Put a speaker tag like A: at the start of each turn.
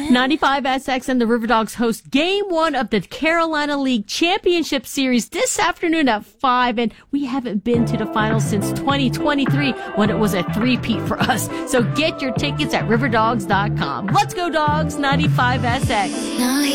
A: 95SX and the River Dogs host Game 1 of the Carolina League Championship Series this afternoon at 5. And we haven't been to the finals since 2023 when it was a three-peat for us. So get your tickets at riverdogs.com. Let's go, Dogs, 95SX.